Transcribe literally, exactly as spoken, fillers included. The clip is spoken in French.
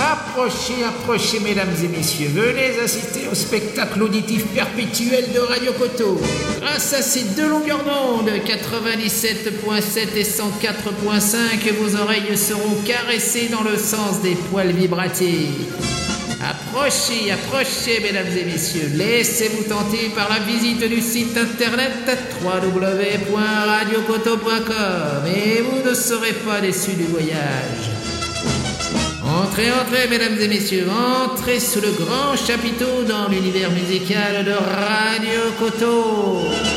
Approchez, approchez, mesdames et messieurs. Venez assister au spectacle auditif perpétuel de Radio Coteau. Grâce à ces deux longueurs d'onde, quatre-vingt-dix-sept point sept et cent quatre point cinq, vos oreilles seront caressées dans le sens des poils vibratiques. Approchez, approchez, mesdames et messieurs. Laissez-vous tenter par la visite du site internet w w w point radio coteau point com et vous ne serez pas déçus du voyage. Entrez, entrez, mesdames et messieurs, entrez sous le grand chapiteau dans l'univers musical de Radio Coteau.